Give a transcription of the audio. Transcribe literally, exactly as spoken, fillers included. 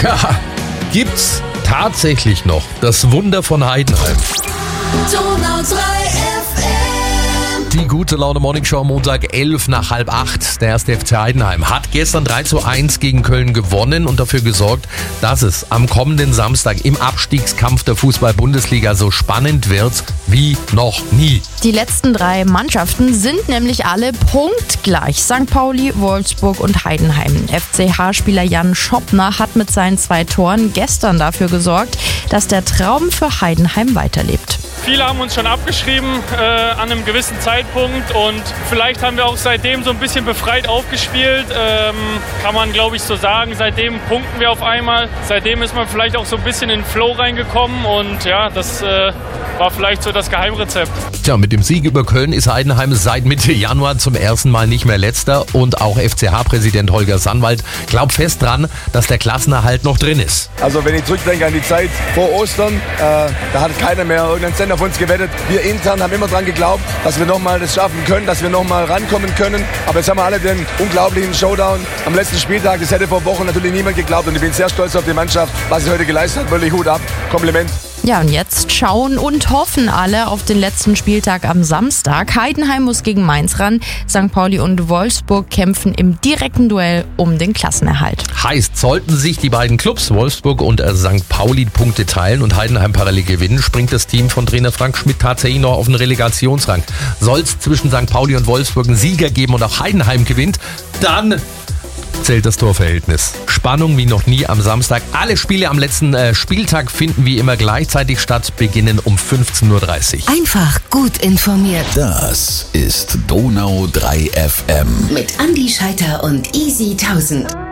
Tja, gibt's tatsächlich noch das Wunder von Heidenheim. Donau drei F M. Die gute Laune Morning Show Montag elf nach halb acht. Der erste F C Heidenheim hat gestern drei zu eins gegen Köln gewonnen und dafür gesorgt, dass es am kommenden Samstag im Abstiegskampf der Fußball-Bundesliga so spannend wird wie noch nie. Die letzten drei Mannschaften sind nämlich alle punktgleich. Sankt Pauli, Wolfsburg und Heidenheim. F C H-Spieler Jan Schoppner hat mit seinen zwei Toren gestern dafür gesorgt, dass der Traum für Heidenheim weiterlebt. Viele haben uns schon abgeschrieben äh, an einem gewissen Zeitpunkt und vielleicht haben wir auch seitdem so ein bisschen befreit aufgespielt. Ähm, kann man, glaube ich, so sagen. Seitdem punkten wir auf einmal. Seitdem ist man vielleicht auch so ein bisschen in den Flow reingekommen und ja, das äh, war vielleicht so das Geheimrezept. Tja, mit dem Sieg über Köln ist Heidenheim seit Mitte Januar zum ersten Mal nicht mehr letzter und auch F C H-Präsident Holger Sannwald glaubt fest dran, dass der Klassenerhalt noch drin ist. Also wenn ich zurückdenke an die Zeit vor Ostern, äh, da hat keiner mehr irgendeinen Cent auf uns gewettet. Wir intern haben immer dran geglaubt, dass wir nochmal das schaffen können, dass wir nochmal rankommen können. Aber jetzt haben wir alle den unglaublichen Showdown am letzten Spieltag. Das hätte vor Wochen natürlich niemand geglaubt und ich bin sehr stolz auf die Mannschaft, was sie heute geleistet hat. Wirklich Hut ab, Kompliment. Ja, und jetzt schauen und hoffen alle auf den letzten Spieltag am Samstag. Heidenheim muss gegen Mainz ran. Sankt Pauli und Wolfsburg kämpfen im direkten Duell um den Klassenerhalt. Heißt, sollten sich die beiden Clubs, Wolfsburg und äh, Sankt Pauli, Punkte teilen und Heidenheim parallel gewinnen, springt das Team von Trainer Frank Schmidt tatsächlich noch auf den Relegationsrang. Soll es zwischen Sankt Pauli und Wolfsburg einen Sieger geben und auch Heidenheim gewinnt, dann zählt das Torverhältnis. Spannung wie noch nie am Samstag. Alle Spiele am letzten äh, Spieltag finden wie immer gleichzeitig statt, beginnen um fünfzehn Uhr dreißig. Einfach gut informiert. Das ist Donau drei F M. Mit Andi Scheiter und Easy tausend.